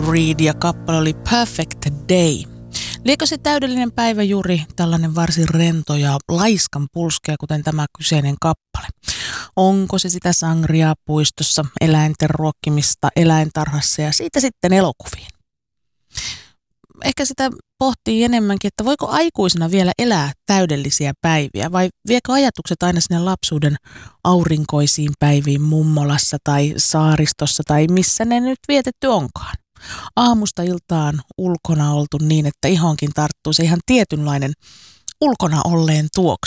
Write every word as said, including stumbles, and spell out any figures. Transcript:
Reid ja kappale oli Perfect Day. Liekö se täydellinen päivä juuri tällainen varsin rento ja laiskan pulskea, kuten tämä kyseinen kappale? Onko se sitä sangriaa puistossa, eläinten ruokkimista eläintarhassa ja siitä sitten elokuviin? Ehkä sitä pohtii enemmänkin, että voiko aikuisena vielä elää täydellisiä päiviä vai viekö ajatukset aina sinne lapsuuden aurinkoisiin päiviin mummolassa tai saaristossa tai missä ne nyt vietetty onkaan. Aamusta iltaan ulkona oltu niin, että ihonkin tarttuu se ihan tietynlainen ulkona olleen tuoksu.